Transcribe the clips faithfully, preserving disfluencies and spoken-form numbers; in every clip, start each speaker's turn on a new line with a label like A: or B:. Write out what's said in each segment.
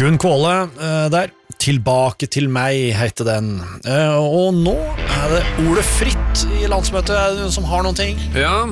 A: Gunn Kvåle uh, der. Tilbake til meg heter den. Uh, og nå er det ordet fritt i landsmøtet. Er det noen som har noen ting?
B: Ja.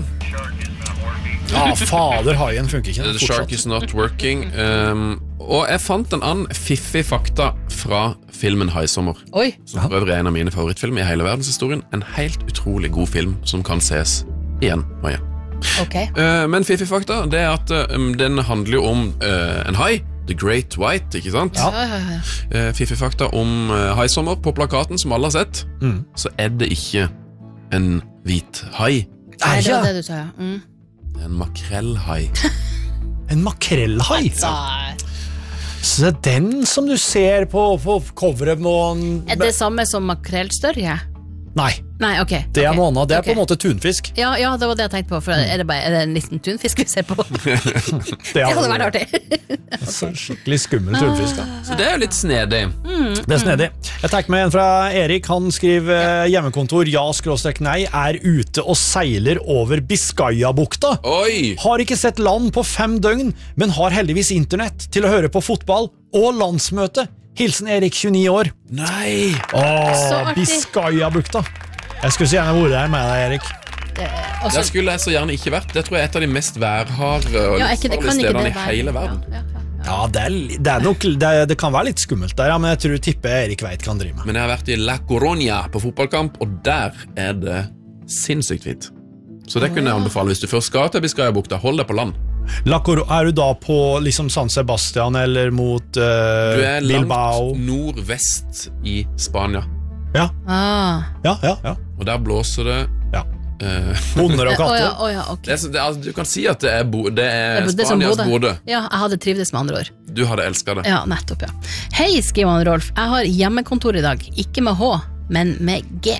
A: Ja, fader, haien funker ikke.
B: The shark is not working. Um, og jeg fant en annen fiffig fakta fra filmen Haisommer.
C: Oi.
B: Som for øvrig er en av mine favorittfilmer i hele verdenshistorien. En helt utrolig god film som kan ses igjen og igjen.
C: Ok.
B: Uh, men fiffig fakta, det er at uh, den handler jo om uh, en hai. The Great White, ikke sant?
C: Ja, ja, ja.
B: Uh, fiffig fakta om uh, Haisommer på plakaten som alle har sett.
A: Mm.
B: Så er det ikke en hvit hai.
C: Nei, det var det du sa, ja. Mm.
B: Det er en makrellhai.
A: En makrellhai?
C: Nei.
A: Så det er den som du ser på, på coveret med...
C: Er det samme som makrellstørje?
A: Nei,
C: Nei, ok.
A: det er
C: ok,
A: noe annet. Det er
C: ok.
A: på en måte tunfisk.
C: Ja, ja, det var det jeg tenkte på, for er det, bare, er det en liten tunfisk vi ser på?
A: Det
C: Det hadde vært artig.
A: Så skikkelig skummel tunfisk da.
B: Så det er jo litt snedig.
A: Det er snedig. Jeg tenker meg en fra Erik. Han skriver eh, hjemmekontor ja skråstrek nei er ute og seiler over Biscayabukta.
B: Oi!
A: Har ikke sett land på fem døgn, men har heldigvis internett til å høre på fotball og landsmøte. Hilsen Erik, tjueni år.
B: Nei!
C: Så
A: Åh,
C: artig.
A: Biscayabukta. Jeg skulle så gjerne vært der med deg, Erik.
C: Også,
B: Der skulle jeg så gjerne ikke vært. Det tror jeg er et av de mest værharde og
C: ja, er ikke, det,
B: livsfarlige
C: kan ikke
B: stedene
C: det
B: i
C: være-
B: hele verden.
C: Ja, ja, ja.
A: Ja, det, er, det, er nok, det, er, det kan være litt skummelt der, ja, men jeg tror tipper Erik vet hva han driver med.
B: Men jeg har vært i La Coruña på fotballkamp, og der er det sinnssykt fint. Så det kunne jeg anbefale hvis du først skal til Biscayabukta. Hold deg på land.
A: La Coro- er du da på liksom San Sebastian eller mot uh,
B: Du er
A: Bilbao?
B: langt nordvest i Spania,
A: Ja,
C: Ah.
A: ja, ja, ja.
B: og der blåser det
A: ja.
B: eh,
A: Hunder og
C: Å ja,
A: katter.
C: å ja, ok.
B: det er, så- det er, altså, Du kan si at det er, bo, det er
C: Det er som
B: Spanias
C: Bodø.
B: Bodø.
C: Ja, jeg hadde trivdes med andre ord.
B: Du hadde elsket det.
C: Ja, nettopp, ja. Hei, skriver han Rolf. Jeg har hjemmekontor i dag. Ikke med H, men med G.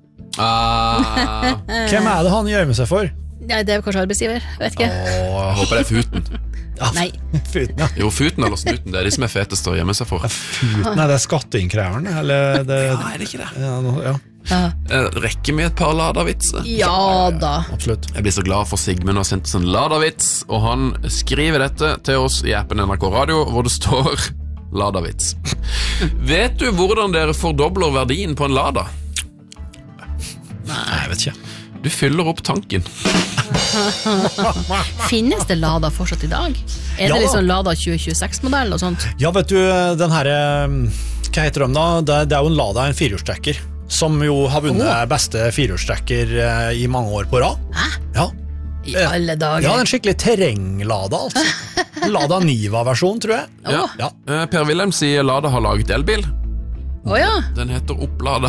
B: Ah,
A: Hvem er det han gjør med seg for?
C: Nei, det er kanskje arbeidsgiver, jeg vet ikke.
B: jeg håper det er Futen.
A: Ja,
C: Nei.
A: Futen, ja.
B: Jo, Futen eller Snuten, det er de som er fetest å gjemme seg for.
A: Futen, er det skatteinnkræveren? Eller det,
B: Ja, er det ikke det?
A: ja, no, ja,
B: Eh, Rekker vi et par ladavitser?
C: Ja da.
A: absolutt.
B: Jeg blir så glad for Sigmund har sendt oss en ladavits, og han skriver dette til oss i appen N R K Radio, hvor det står ladavits. Vet du hvordan dere fordobler verdien på en lada?
A: Nei, jeg vet ikke.
B: Du fyller opp tanken.
C: Finnes det Lada fortsatt i dag? Er
A: Ja
C: det
A: da.
C: liksom Lada tjue tjueseks-modell og sånt?
A: Ja, vet du, den her, hva heter de da? Det, det er jo en Lada, en firehjulstrekker, som jo har vunnet
C: Åh.
A: beste firehjulstrekker eh, i mange år på rad.
C: Hæ?
A: Ja.
C: I alle dager.
A: Ja, en skikkelig terrenglada, altså. Lada Niva-versjon, tror jeg.
B: Ja.
A: Ja.
B: Eh, Per Wilhelm sier Lada har laget elbil.
C: Å ja.
B: Den heter Opplada.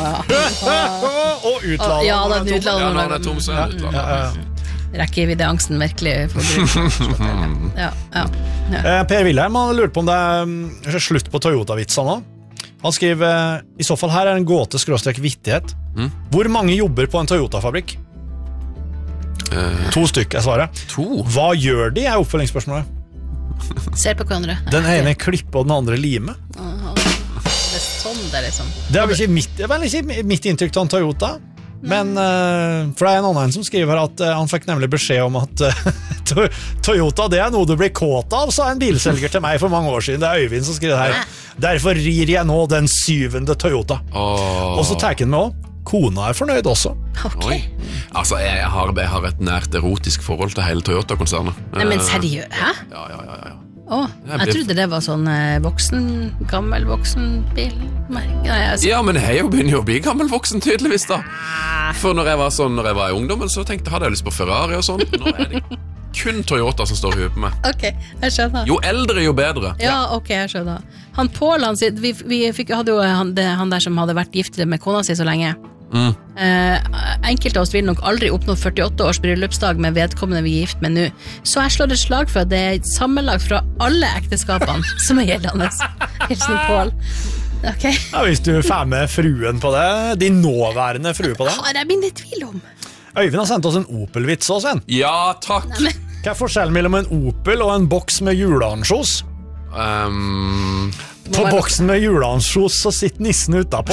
A: Og utlada.
C: Ja, den
B: Ja,
C: utlada
B: når den er tom, så er den
A: Ja, ja,
B: utlada.
A: ja.
C: rekkeviddeangsten virkelig får bruk. Ja, ja, ja.
A: Eh, Per Wilhelm han lurte på om det er mm, slutt på Toyota-vitsene nå. Han skriver eh, i så fall her er en gåte skråstrek vittighet.
B: Mm.
A: Hvor mange jobber på en Toyota-fabrikk?
B: Eh,
A: To stykk er svaret.
B: to?
A: Hva gjør de, er oppfølgingsspørsmålet.
C: Ser på hverandre.
A: Den ene klipper og den andre limer.
C: Det er sånn det er liksom.
A: Det er vel ikke mitt, det er vel ikke mitt inntrykk til han Toyota. Men eh, for det er en annen som skriver at eh, han fikk nemlig beskjed om at eh, To- Toyota det er noe du blir kåt av, sa en bilselger til meg for mange år siden. Det er Øyvind som skriver det her. Derfor rir jeg nå den syvende Toyota.
B: Åh.
A: Og så tager han med også. Kona er fornøyd også.
C: Ok.
B: Oi. Altså, jeg har, jeg har et nært erotisk forhold til hele Toyota-konsernet.
C: Nei, men
B: Eh,
C: seriøst, hæ?
B: Ja, ja, ja, ja.
C: Å,
B: Jeg
C: jeg
B: blir-
C: trodde det var sånn eh, voksen, gammel voksenbil. Nei, altså,
B: Ja, men jeg er jo begynner jo å bli gammel voksen tydeligvis da. For når jeg var sånn, når jeg var i ungdommen, så tenkte hadde jeg lyst på Ferrari og sånn. Nå er det kun Toyota som står i huet på meg.
C: ok, jeg skjønner.
B: Jo eldre, jo bedre.
C: Ja, ok, jeg skjønner. Han Paul, han, sier- vi, vi fikk, hadde jo han, det, han der som hadde vært gift med kona si så lenge.
B: Mm.
C: Eh, enkelte av oss vil nok aldri oppnå førtiåtte års bryllupsdag med vedkommende vi er gift med nå. Så jeg slår et slag for at det er sammenlagt fra alle ekteskapene som er gjeldende. Hilsen Paul. Ok.
A: Ja, hvis du får med fruen på det, din nåværende frue på det.
C: Har jeg mindre tvil om?
A: Øyvind har sendt oss en Opel-vits også, en.
B: Ja, takk.
A: Hva er forskjellen mellom en Opel og en boks med juleansjos?
B: Um,
A: På boksen med juleansjos så sitter nissen utapå.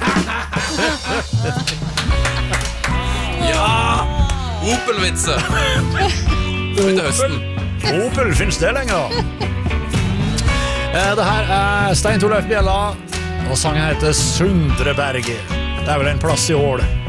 B: ja! Opel-vitser. Nå er det høsten.
A: Opel finnes det lenger. Eh, Det her er Stein Torleif Bjella, og sangen heter Sundreberget. Det er vel en plass i Ål.